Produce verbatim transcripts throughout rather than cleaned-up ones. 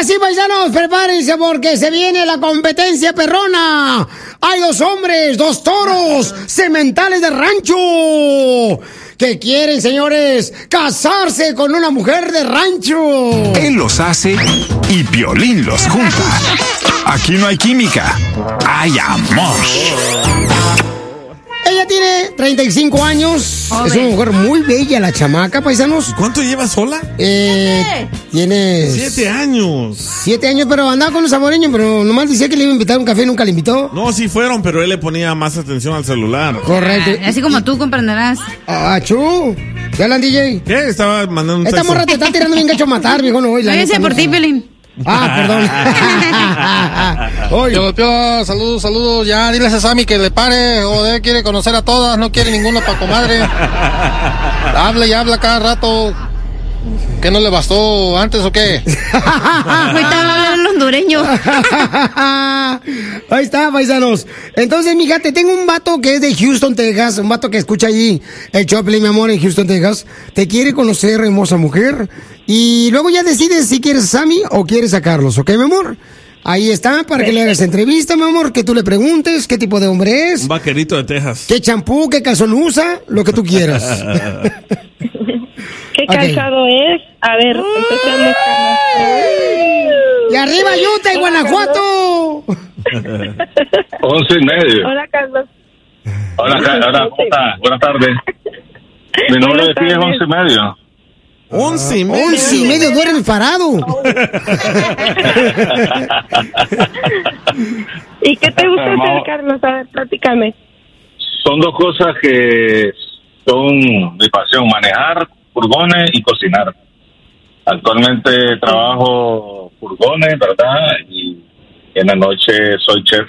Ahora sí, paisanos, prepárense porque se viene la competencia perrona. Hay dos hombres, dos toros, sementales de rancho, que quieren, señores, casarse con una mujer de rancho. Él los hace y Piolín los junta. Aquí no hay química, hay amor. Ella tiene treinta y cinco años. Joven. Es una mujer muy bella, la chamaca, paisanos. ¿Cuánto lleva sola? Eh, tiene... Siete años. Siete años, pero andaba con un saboreño, pero nomás decía que le iba a invitar a un café y nunca le invitó. No, sí fueron, pero él le ponía más atención al celular. Correcto. Ah, así como tú comprenderás. Ah, chu. ¿Ya hablan, D J? ¿Qué? Estaba mandando un Esta texto. morra te está tirando bien gacho a matar, viejo. No, hoy, la Váyase neta, por no. ti, Pelín. Ah, perdón. Oye. Piola, Piola, saludos, saludos. Ya, diles a Sammy que le pare. Joder, quiere conocer a todas, no quiere ninguna pa' comadre. Habla y habla cada rato. ¿Qué no le bastó antes o qué? Ahorita hablan los hondureños. Ahí está, paisanos. Entonces, mija, te tengo un vato que es de Houston, Texas. Un vato que escucha allí el Choplin, mi amor, en Houston, Texas. Te quiere conocer, hermosa mujer. Y luego ya decides si quieres a Sammy o quieres a Carlos, ¿ok, mi amor? Ahí está, para que le hagas entrevista, mi amor, que tú le preguntes qué tipo de hombre es, Un vaquerito de Texas. qué champú, qué calzón usa, lo que tú quieras. ¿Qué Ok. calzado es? A ver, empecemos ¡Y arriba, Utah y Guanajuato! Once y medio. Hola, Carlos. Hola, Ca- hola, ¿cómo estás? Buenas tardes. Mi nombre de ti es once y medio. Once y medio. Once y medio duermes parado. ¿Y qué te gusta Vamos. hacer, Carlos? A ver, platícame. Son dos cosas que son mi pasión, manejar furgones y cocinar. Actualmente trabajo furgones, ¿verdad? Y en la noche soy chef.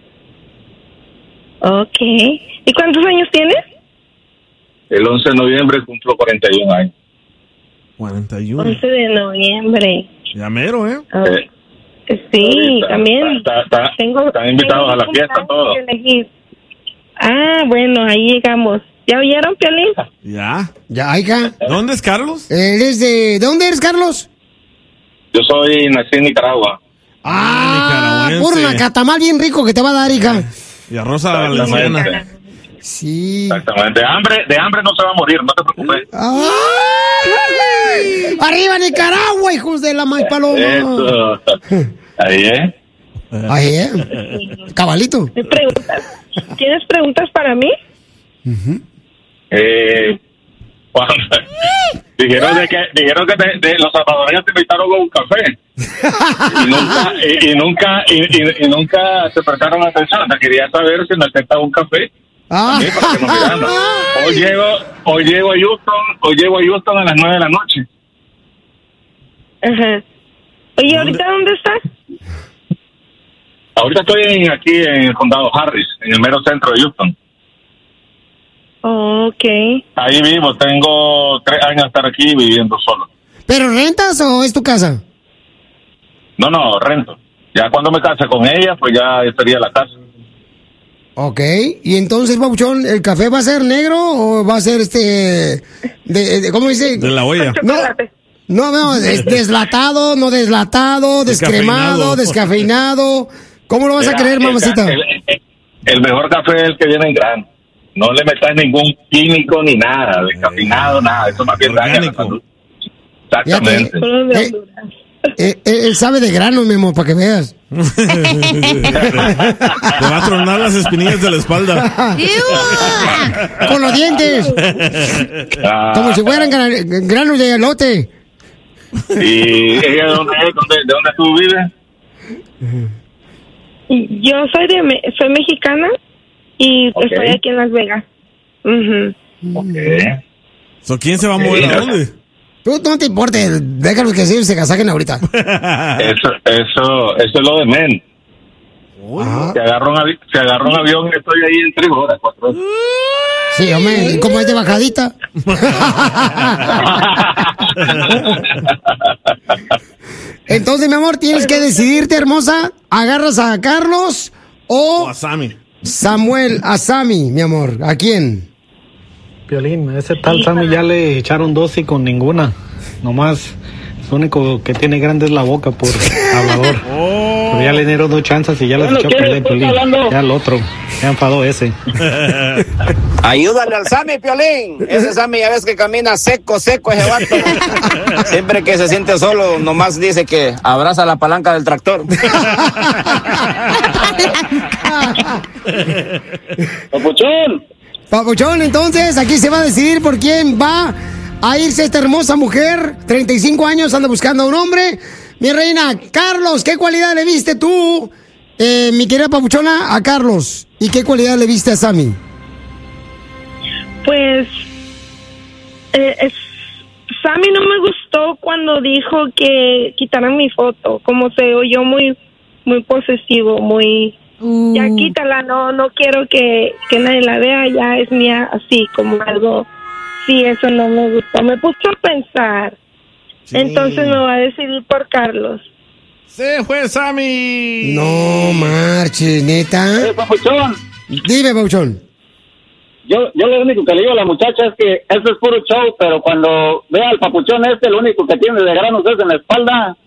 Ok. ¿Y cuántos años tienes? El once de noviembre cumplo cuarenta y un años. cuarenta y uno. once de noviembre. Ya mero, ¿eh? Oh, Eh, sí, está- también. está- está- tengo, están invitados tengo a la un fiesta, cumpleaños todo. que elegir. Ah, bueno, ahí llegamos. ¿Ya oyeron, Piolín? Ya. Ya, hija. ¿Dónde es Carlos? ¿Eres de... ¿De dónde eres, Carlos? Yo soy nací en Nicaragua. Ah, nicaragüense. puro nacatamal bien rico que te va a dar, hija. Y a Rosa Valenciana. Exactamente. Sí. Exactamente. De hambre, de hambre no se va a morir, no te preocupes. ¡Ay! ¡Arriba Nicaragua, hijos de la maíz paloma! Eso. Ahí, ¿eh? Ahí, ¿eh? Cabalito. ¿Me preguntas? ¿Tienes preguntas para mí? Eh, cuando- dijeron de que dijeron que te- de los salvadoreños te invitaron a un café y nunca y, y nunca y, y- y nunca te prestaron atención. Te quería saber si me aceptaba un café. Ah. También para que nos miráramos. Hoy llego hoy llego a Houston hoy llego a Houston a las nueve de la noche. Ajá. Oye, ¿ahorita dónde estás? Ahorita estoy en- aquí en el condado Harris, en el mero centro de Houston. Oh, ok. Ahí vivo, tengo tres años de estar aquí viviendo solo. ¿Pero rentas o es tu casa? No, no, rento. Ya cuando me case con ella, pues ya sería la casa. Ok. Y entonces, Papuchón, ¿el café va a ser negro o va a ser este... De, de- ¿cómo dice? De la olla. No, no, no, es deslatado, no deslatado, descremado, descafeinado. ¿Cómo lo vas a Mira, creer, el mamacita? ca- El, el mejor café es el que viene en grano. No le metas ningún químico ni nada, descafeinado, nada. Eso más bien daña la salud. Exactamente. Solo de Eh, Honduras. Eh, eh, él sabe de grano, mi amor, para que veas. Te va a tronar las espinillas de la espalda. Con los dientes. Ah, Como si fueran gran- granos de elote. ¿Y ella de dónde es? ¿Dónde- ¿De dónde tú vives? Yo soy de Me- soy mexicana y Ok. estoy aquí en Las Vegas. Ujú. Ok. So, ¿quién se va a mover a dónde? Tú no te importe, déjalos que se, se casajen ahorita. Eso, eso, eso es lo de men. Ajá. Se agarró un, avi- se agarró un avión y estoy ahí en tres horas, cuatro horas. Sí, hombre, como es de bajadita. Entonces, mi amor, tienes que decidirte, hermosa. ¿Agarras a Carlos o O a Sammy. Samuel, a Sammy, mi amor? ¿A quién? Piolín, ese tal Sammy ya le echaron dos y con ninguna. Nomás Lo único que tiene grande es la boca por hablador. Oh. Pero ya le dieron dos chances y ya les echó a perder Piolín. Ya el otro. Ya enfadó ese. Ayúdale al Sammy, Piolín. Ese Sammy ya ves que camina seco, seco ese vato. Siempre que se siente solo, nomás dice que abraza la palanca del tractor. Papuchón. Papuchón, entonces aquí se va a decidir por quién va a irse esta hermosa mujer. treinta y cinco años, anda buscando a un hombre. Mi reina, Carlos, ¿qué cualidad le viste tú, eh, mi querida Papuchona, a Carlos? ¿Y qué cualidad le viste a Sammy? Pues eh, es, Sammy no me gustó cuando dijo que quitaran mi foto, como se oyó muy muy posesivo, muy uh. ya quítala, no no quiero que, que nadie la vea, ya es mía, así como algo. Sí, eso no me gustó, me puso a pensar. Sí. Entonces me voy a decidir por Carlos. Se fue Sammy. No marches, neta. Eh, Papuchón. Dime, Papuchón. Yo, yo lo único que le digo a la muchacha es que eso es puro show, pero cuando vea al papuchón este, lo único que tiene de granos es en la espalda.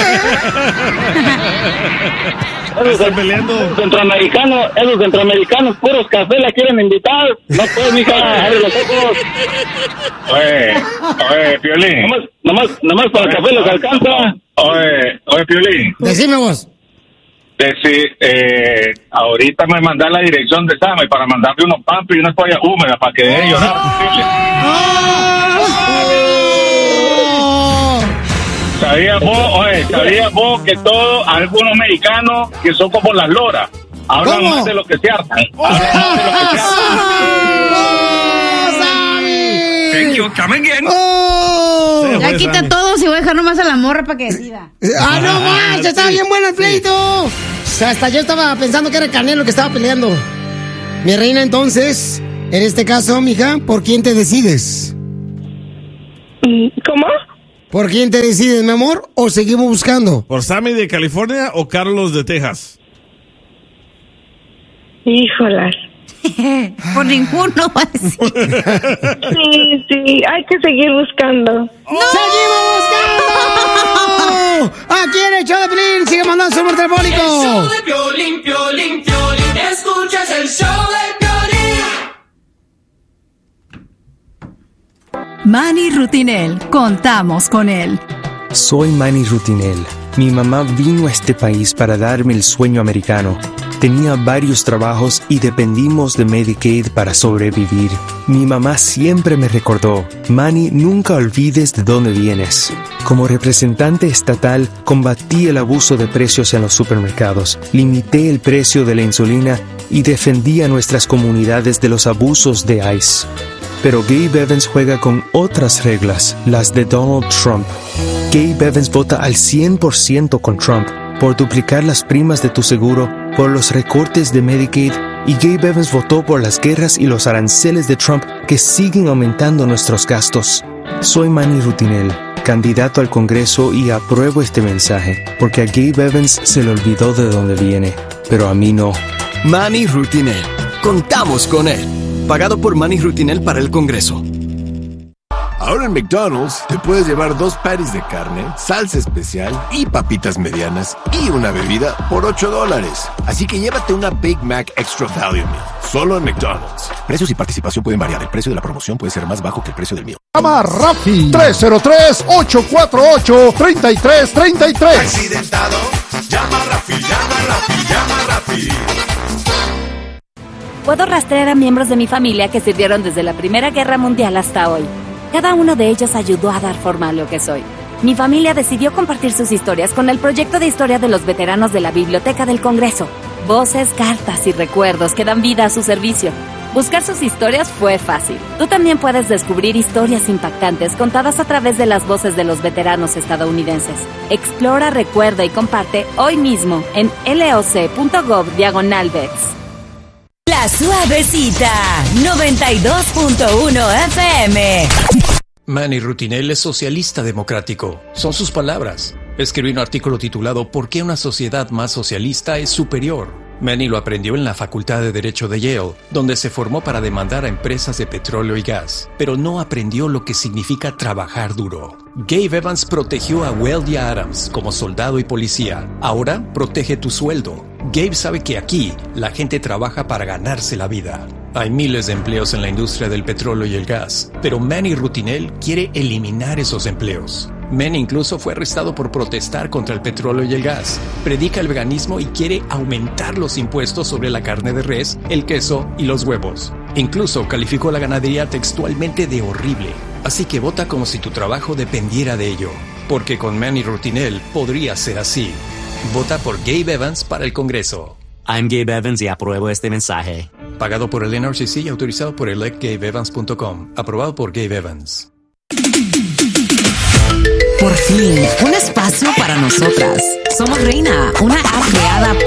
esos, esos centroamericanos, esos centroamericanos puros café la quieren invitar. No puedes, mija, abre los ojos. Oye, oye, Piolín. Nomás, nomás, nomás para el café les alcanza. Oye, oye, Piolín. Decime vos. Decir, eh, ahorita me mandé la dirección de Sammy para mandarle unos pampos y unas toallas húmedas para que deje llorar. ¿Sabías vos, oye, sabías vos que todos, algunos mexicanos que son como las loras, hablan ¿Cómo? más de lo que se hartan? Hablan más de lo que se hartan. Thank you, come again. Oh. Ya quita Sammy. Todo, si voy a dejar nomás a la morra para que decida. ¡Ah, no manches! Estaba bien bueno el pleito. O sea, hasta yo estaba pensando que era Canelo que estaba peleando. Mi reina, entonces, en este caso, mija, ¿por quién te decides? ¿Cómo? ¿Por quién te decides, mi amor? ¿O seguimos buscando? ¿Por Sammy de California o Carlos de Texas? Híjolas. Por ninguno va a decir. Sí, sí, hay que seguir buscando. ¡No! ¡Seguimos buscando! Aquí en el show de Piolín, sigue mandando su número telefónico. El show de Piolín, Piolín, Piolín. Escuchas el show de Piolín. Manny Rutinel, contamos con él. Soy Manny Rutinel. Mi mamá vino a este país para darme el sueño americano. Tenía varios trabajos y dependimos de Medicaid para sobrevivir. Mi mamá siempre me recordó, Manny, nunca olvides de dónde vienes. Como representante estatal, combatí el abuso de precios en los supermercados, limité el precio de la insulina y defendí a nuestras comunidades de los abusos de ICE. Pero Gabe Evans juega con otras reglas, las de Donald Trump. Gabe Evans vota al cien por ciento con Trump, por duplicar las primas de tu seguro, por los recortes de Medicaid, y Gabe Evans votó por las guerras y los aranceles de Trump que siguen aumentando nuestros gastos. Soy Manny Rutinel, candidato al Congreso, y apruebo este mensaje, porque a Gabe Evans se le olvidó de dónde viene, pero a mí no. Manny Rutinel, contamos con él. Pagado por Manny Rutinel para el Congreso. Ahora en McDonald's te puedes llevar dos patties de carne, salsa especial y papitas medianas y una bebida por ocho dólares. Así que llévate una Big Mac Extra Value Meal, solo en McDonald's. Precios y participación pueden variar. El precio de la promoción puede ser más bajo que el precio del mío. Llama a Rafi tres cero tres, ocho cuatro ocho, tres tres tres tres. Accidentado, llama a Rafi, llama a Rafi, llama a Rafi. Puedo rastrear a miembros de mi familia que sirvieron desde la Primera Guerra Mundial hasta hoy. Cada uno de ellos ayudó a dar forma a lo que soy. Mi familia decidió compartir sus historias con el proyecto de historia de los veteranos de la Biblioteca del Congreso. Voces, cartas y recuerdos que dan vida a su servicio. Buscar sus historias fue fácil. Tú también puedes descubrir historias impactantes contadas a través de las voces de los veteranos estadounidenses. Explora, recuerda y comparte hoy mismo en loc.gov diagonal vets. La Suavecita, noventa y dos punto uno F M. Manny Rutinel es socialista democrático. Son sus palabras. Escribí un artículo titulado ¿Por qué una sociedad más socialista es superior? Manny lo aprendió en la Facultad de Derecho de Yale, donde se formó para demandar a empresas de petróleo y gas, pero no aprendió lo que significa trabajar duro. Gabe Evans protegió a Weldy Adams como soldado y policía. Ahora protege tu sueldo. Gabe sabe que aquí la gente trabaja para ganarse la vida. Hay miles de empleos en la industria del petróleo y el gas, pero Manny Rutinel quiere eliminar esos empleos. Manny incluso fue arrestado por protestar contra el petróleo y el gas. Predica el veganismo y quiere aumentar los impuestos sobre la carne de res, el queso y los huevos. Incluso calificó la ganadería textualmente de horrible. Así que vota como si tu trabajo dependiera de ello, porque con Manny Rutinel podría ser así. Vota por Gabe Evans para el Congreso. I'm Gabe Evans y apruebo este mensaje. Pagado por el N R C C y autorizado por elect gabe evans punto com. Aprobado por Gabe Evans. Por fin, un espacio para nosotras. Somos Reina, una app creada